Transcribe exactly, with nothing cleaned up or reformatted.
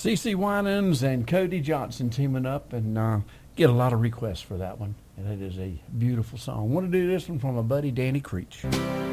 CeCe Winans and Cody Johnson teaming up, and uh, get a lot of requests for that one. And it is a beautiful song. I want to do this one from my buddy Danny Creech.